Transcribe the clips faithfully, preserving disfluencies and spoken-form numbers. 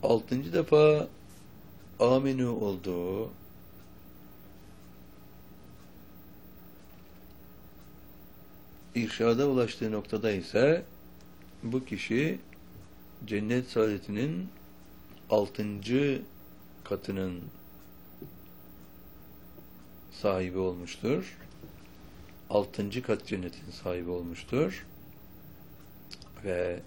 Altıncı defa aminu olduğu, irşada ulaştığı noktada ise bu kişi cennet saadetinin altıncı katının sahibi olmuştur. Altıncı kat cennetin sahibi olmuştur. Ve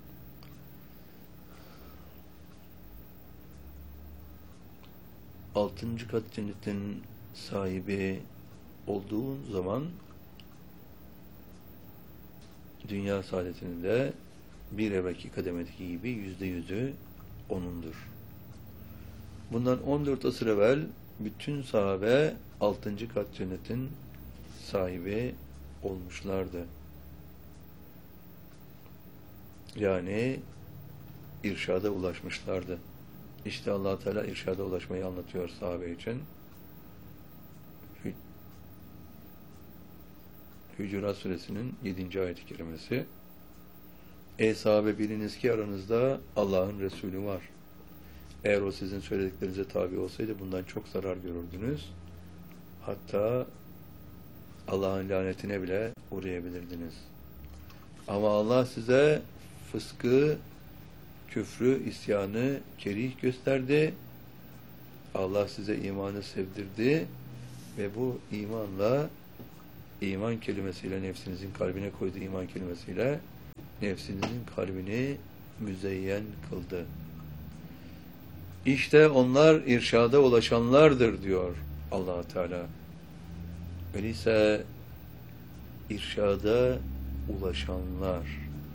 altıncı kat cennetin sahibi olduğun zaman dünya saadetinin de bir evvelki kademedeki gibi yüzde yüzü onundur. Bundan on dört asır evvel bütün sahabe altıncı kat cennetin sahibi olmuşlardı. Yani irşada ulaşmışlardı. İşte Allah Teala irşada ulaşmayı anlatıyor sahabe için. Hücurat Suresinin yedinci ayet-i kerimesi. Ey sahabe, biliniz ki aranızda Allah'ın Resulü var. Eğer o sizin söylediklerinize tabi olsaydı bundan çok zarar görürdünüz. Hatta Allah'ın lanetine bile uğrayabilirdiniz. Ama Allah size fıskı, küfrü, isyanı kerih gösterdi. Allah size imanı sevdirdi ve bu imanla, iman kelimesiyle, nefsinizin kalbine koyduğu iman kelimesiyle nefsinizin kalbini müzeyyen kıldı. İşte onlar irşada ulaşanlardır diyor Allah Teala. Öyleyse irşada ulaşanlar.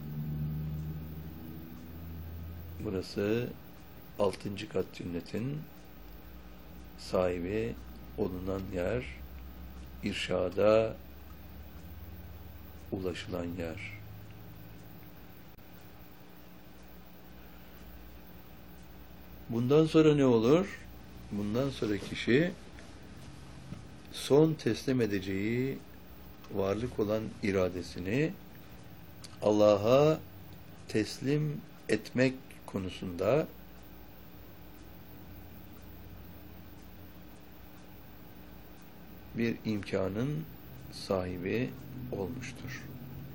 Burası altıncı kat cennetin sahibi olunan yer, irşada ulaşılan yer. Bundan sonra ne olur? Bundan sonra kişi son teslim edeceği varlık olan iradesini Allah'a teslim etmek konusunda bir imkanın sahibi olmuştur.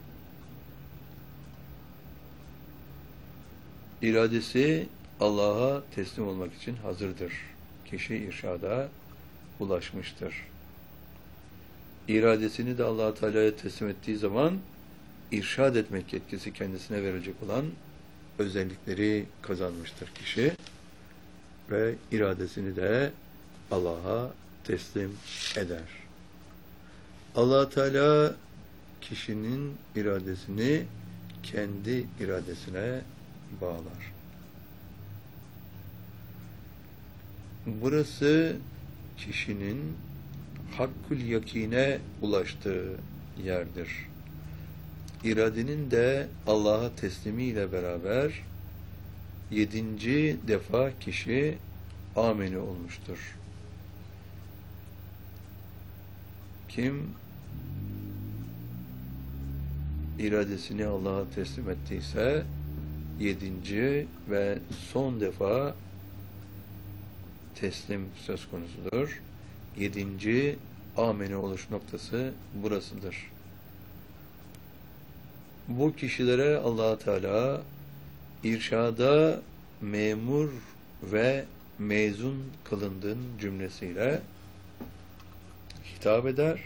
İradesi Allah'a teslim olmak için hazırdır. Kişi irşada ulaşmıştır. İradesini de Allah Teala'ya teslim ettiği zaman irşad etmek yetkisi kendisine verilecek olan özellikleri kazanmıştır kişi ve iradesini de Allah'a teslim eder. Allah Teala kişinin iradesini kendi iradesine bağlar. Burası kişinin hakkul yakine ulaştığı yerdir. İradenin de Allah'a teslimiyle beraber yedinci defa kişi ameni olmuştur. Kim iradesini Allah'a teslim ettiyse yedinci ve son defa teslim söz konusudur. Yedinci ameni oluş noktası burasıdır. Bu kişilere Allah Teala irşada memur ve mezun kılındığın cümlesiyle hitap eder.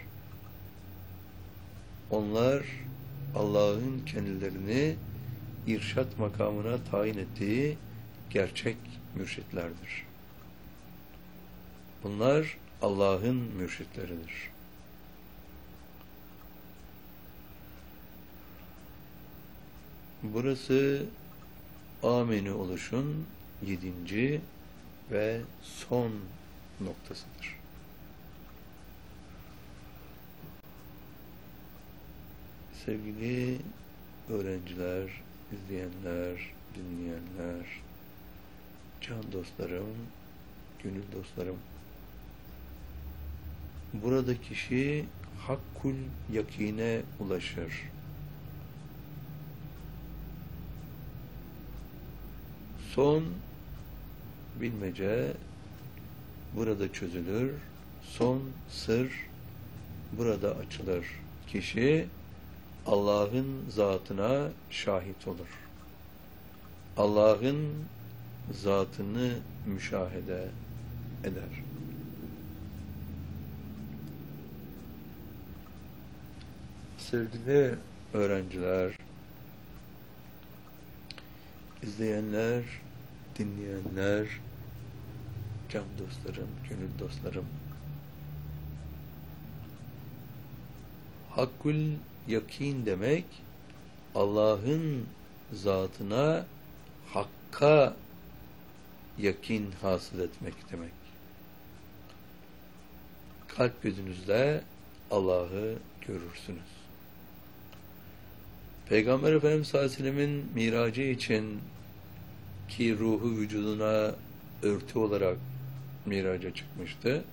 Onlar Allah'ın kendilerini irşat makamına tayin ettiği gerçek mürşitlerdir. Bunlar Allah'ın mürşitleridir. Burası ameni oluşun yedinci ve son noktasıdır. Sevgili öğrenciler, izleyenler, dinleyenler, can dostlarım, gönül dostlarım, burada kişi hakkul yakine ulaşır. Son bilmece burada çözülür. Son sır burada açılır. Kişi Allah'ın zatına şahit olur. Allah'ın zatını müşahede eder. Sevgili öğrenciler, izleyenler, dinleyenler, can dostlarım, gönül dostlarım, hakkul yakin demek, Allah'ın zatına, hakka yakin hasıl etmek demek. Kalp gözünüzle Allah'ı görürsünüz. Peygamber Efendimiz sallallahu aleyhi ve sellem'in miracı için ki ruhu vücuduna örtü olarak miraca çıkmıştı.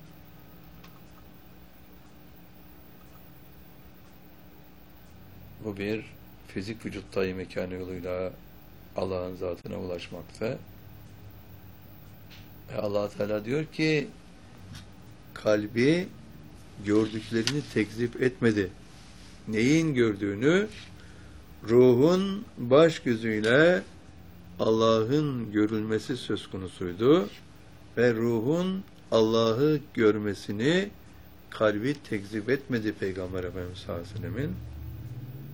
Bu bir fizik vücut tayi mekanı yoluyla Allah'ın zatına ulaşmakta. Ve Allah Teala diyor ki kalbi gördüklerini tekzip etmedi. Neyin gördüğünü ruhun baş gözüyle Allah'ın görülmesi söz konusuydu ve ruhun Allah'ı görmesini kalbi tekzip etmedi Peygamber Efendimiz sallallahu aleyhi ve sellem'in.